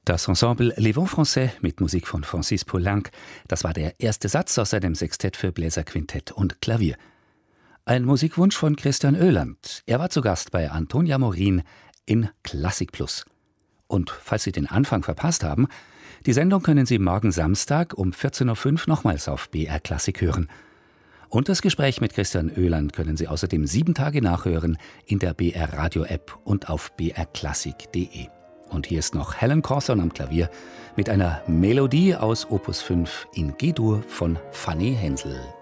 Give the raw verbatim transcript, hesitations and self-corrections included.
Das Ensemble Les Vents Français mit Musik von Francis Poulenc, das war der erste Satz aus seinem Sextett für Bläser, Quintett und Klavier. Ein Musikwunsch von Christian Oehland. Er war zu Gast bei Antonia Morin in Klassik Plus. Und falls Sie den Anfang verpasst haben, die Sendung können Sie morgen Samstag um vierzehn Uhr fünf nochmals auf B R Klassik hören. Und das Gespräch mit Christian Oehland können Sie außerdem sieben Tage nachhören in der B R Radio App und auf b r klassik punkt d e. Und hier ist noch Helen Corson am Klavier mit einer Melodie aus Opus fünf in G-Dur von Fanny Hensel.